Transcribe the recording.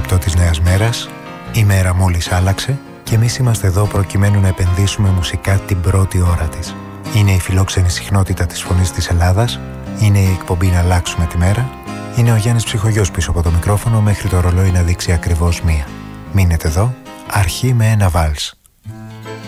λεπτό της νέας μέρας. Η μέρα μόλις άλλαξε και εμείς είμαστε εδώ προκειμένου να επενδύσουμε μουσικά την πρώτη ώρα της. Είναι η φιλόξενη συχνότητα της Φωνής της Ελλάδας. Είναι η εκπομπή «Να αλλάξουμε τη μέρα». Είναι ο Γιάννης Ψυχογιός πίσω από το μικρόφωνο μέχρι το ρολόι να δείξει ακριβώς 1. Μείνετε εδώ, αρχή με ένα βάλς.